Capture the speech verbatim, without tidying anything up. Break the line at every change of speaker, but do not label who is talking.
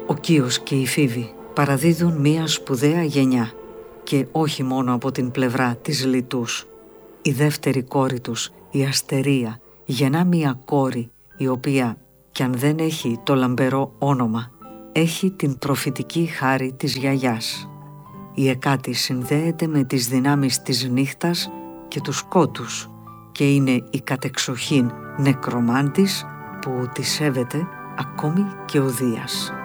Ο Κίος και η Φίβη παραδίδουν μία σπουδαία γενιά και όχι μόνο από την πλευρά της Λιτούς. Η δεύτερη κόρη τους, η Αστερία, γεννά μία κόρη η οποία, κι αν δεν έχει το λαμπερό όνομα, έχει την προφητική χάρη της γιαγιάς. Η Εκάτη συνδέεται με τις δυνάμεις της νύχτας και του σκότους και είναι η κατεξοχήν νεκρομάντης που τη σέβεται ακόμη και ο Δίας.